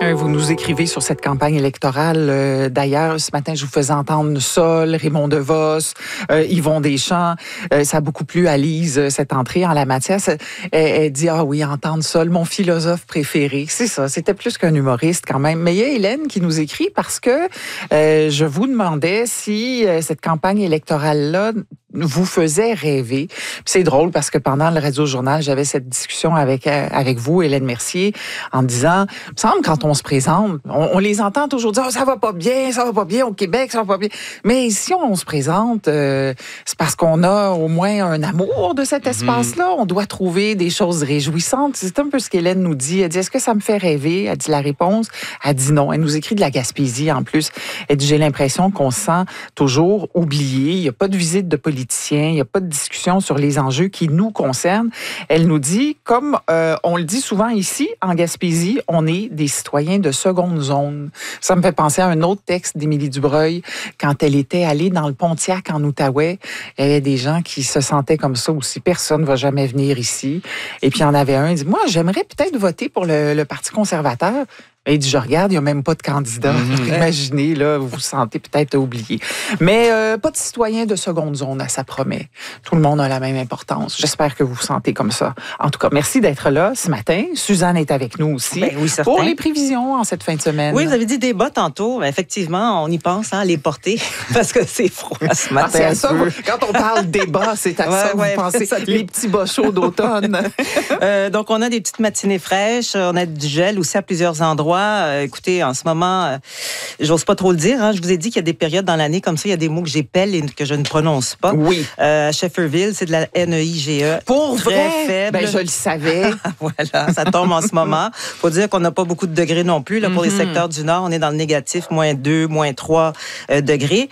Vous nous écrivez sur cette campagne électorale. D'ailleurs, ce matin, je vous faisais entendre Sol, Raymond DeVos, Yvon Deschamps. Ça a beaucoup plu à Lise, cette entrée en la matière. Elle dit, ah oui, entendre Sol, mon philosophe préféré. C'est ça, c'était plus qu'un humoriste quand même. Mais il y a Hélène qui nous écrit parce que je vous demandais si cette campagne électorale-là vous faisait rêver. Puis c'est drôle parce que pendant le Radio-Journal, j'avais cette discussion avec vous, Hélène Mercier, en disant, il me semble quand on se présente, on les entend toujours dire, oh, ça va pas bien au Québec, ça va pas bien. Mais si on se présente, c'est parce qu'on a au moins un amour de cet espace-là. On doit trouver des choses réjouissantes. C'est un peu ce qu'Hélène nous dit. Elle dit, est-ce que ça me fait rêver? Elle dit la réponse. Elle dit non. Elle nous écrit de la Gaspésie en plus. Elle dit, j'ai l'impression qu'on se sent toujours oublié. Il n'y a pas de visite de politicien. Il n'y a pas de discussion sur les enjeux qui nous concernent. Elle nous dit, comme on le dit souvent ici, en Gaspésie, on est des citoyens de seconde zone. Ça me fait penser à un autre texte d'Émilie Dubreuil, quand elle était allée dans le Pontiac en Outaouais. Il y avait des gens qui se sentaient comme ça aussi. Personne ne va jamais venir ici. Et puis, il y en avait un, il dit, moi, j'aimerais peut-être voter pour le Parti conservateur. Il dit, je regarde, il n'y a même pas de candidat. Imaginez, là, vous vous sentez peut-être oublié. Mais pas de citoyen de seconde zone, ça promet. Tout le monde a la même importance. J'espère que vous vous sentez comme ça. En tout cas, merci d'être là ce matin. Suzanne est avec nous aussi oui, pour les prévisions en cette fin de semaine. Oui, vous avez dit débat tantôt. Effectivement, on y pense à les porter parce que c'est froid ce matin. C'est à ça, quand on parle débat, c'est à ça que vous pensez. Les petits bas chauds d'automne. Donc, on a des petites matinées fraîches. On a du gel aussi à plusieurs endroits. Écoutez, en ce moment, j'ose pas trop le dire. Je vous ai dit qu'il y a des périodes dans l'année comme ça, il y a des mots que j'épelle et que je ne prononce pas. Oui. À Shefferville, c'est de la NEIGE. Pour très vrai? faible. Ben, je le savais. Voilà, ça tombe en ce moment. Faut dire qu'on n'a pas beaucoup de degrés non plus. Là, pour les secteurs du Nord, on est dans le négatif, -2, -3 degrés.